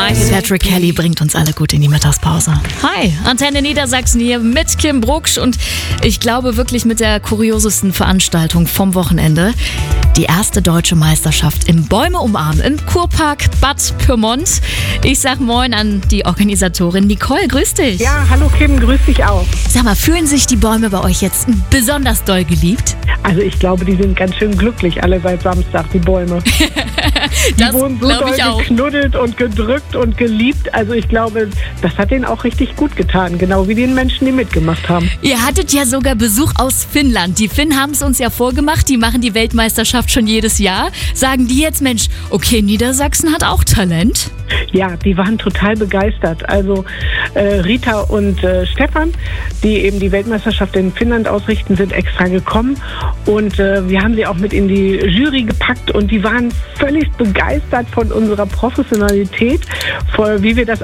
Patrick Kelly bringt uns alle gut in die Mittagspause. Hi, Antenne Niedersachsen hier mit Kim Brucksch und ich glaube wirklich mit der kuriosesten Veranstaltung vom Wochenende. Die erste deutsche Meisterschaft im Bäume umarmen im Kurpark Bad Pyrmont. Ich sag moin an die Organisatorin Nicole, grüß dich. Ja, hallo Kim, grüß dich auch. Sag mal, fühlen sich die Bäume bei euch jetzt besonders doll geliebt? Also ich glaube, die sind ganz schön glücklich alle seit Samstag, die Bäume. Die wurden so doll geknuddelt und gedrückt und geliebt. Also ich glaube, das hat denen auch richtig gut getan. Genau wie den Menschen, die mitgemacht haben. Ihr hattet ja sogar Besuch aus Finnland. Die Finnen haben es uns ja vorgemacht. Die machen die Weltmeisterschaft schon jedes Jahr. Sagen die jetzt, Mensch, okay, Niedersachsen hat auch Talent? Ja, die waren total begeistert. Also Rita und Stefan, die eben die Weltmeisterschaft in Finnland ausrichten, sind extra gekommen. Und wir haben sie auch mit in die Jury gepackt. Und die waren völlig begeistert von unserer Professionalität, wie wir das